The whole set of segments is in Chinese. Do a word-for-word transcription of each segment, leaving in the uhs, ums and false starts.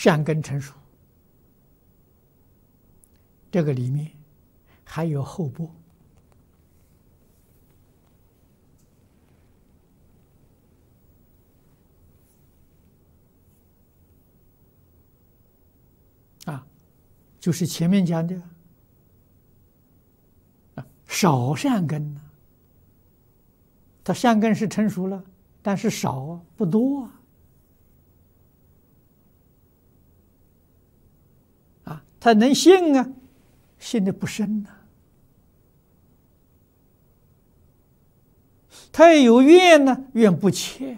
善根成熟，这个里面还有后波。啊，就是前面讲的啊，少善根呢，他善根是成熟了，但是少啊，不多啊。啊，他能信啊，信的不深呐、啊。他也有怨呢，怨不切。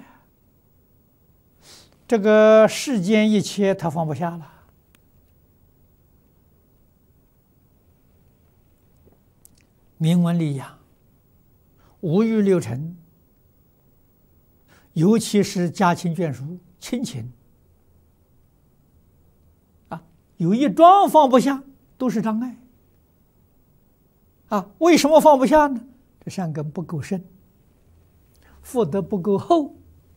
这个世间一切，他放不下了。名闻利养，五欲六尘，尤其是家亲眷属、亲情啊，有一桩放不下，都是障碍啊。为什么放不下呢？这善根不够深，福德不够厚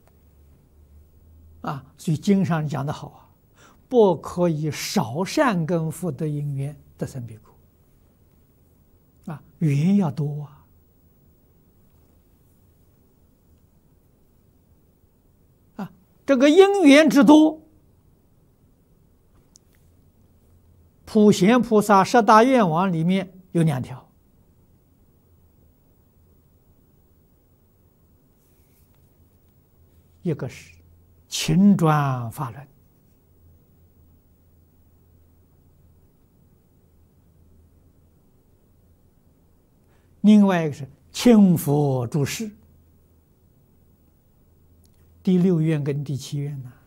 啊。所以经上讲得好啊，不可以少善根福德因缘得生彼国。啊，缘要多啊！啊，这个因缘之多，普贤菩萨十大愿望里面有两条，一个是勤转法轮，另外一个是亲佛注释，第六愿跟第七愿呢、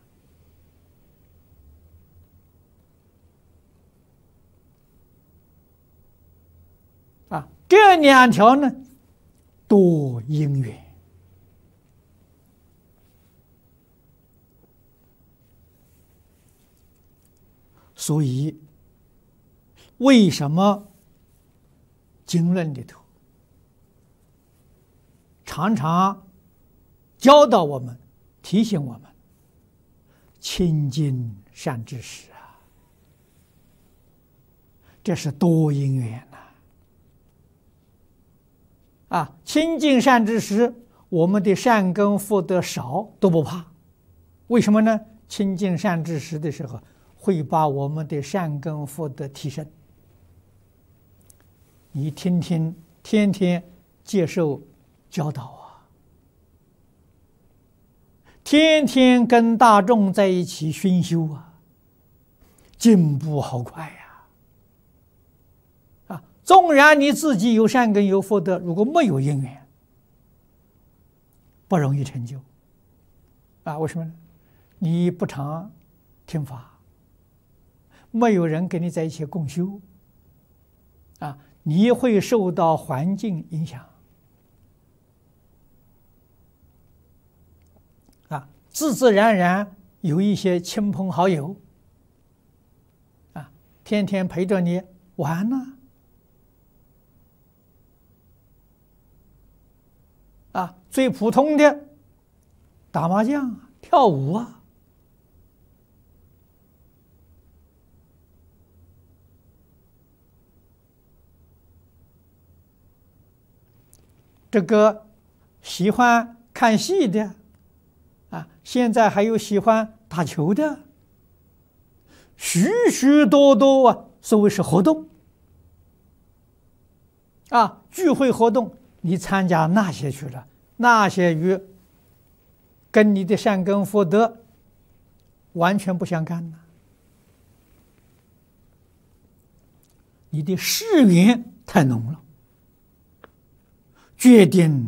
啊，啊，这两条呢多因缘，所以为什么经论里头常常教导我们、提醒我们亲近善知识啊，这是多因缘呐！啊，亲近善知识，我们的善根福德少都不怕，为什么呢？亲近善知识的时候，会把我们的善根福德提升。你听听，天天接受教导啊，天天跟大众在一起熏修啊，进步好快呀！啊，纵然你自己有善根有福德，如果没有因缘，不容易成就。啊，为什么呢？你不常听法，没有人跟你在一起共修，啊，你会受到环境影响。自自然然有一些亲朋好友啊，天天陪着你玩呢，啊，最普通的打麻将、跳舞啊，这个喜欢看戏的。啊，现在还有喜欢打球的，许许多多啊，所谓是活动啊，聚会活动，你参加那些去了，那些与跟你的善根福德完全不相干呢，你的誓缘太浓了，决定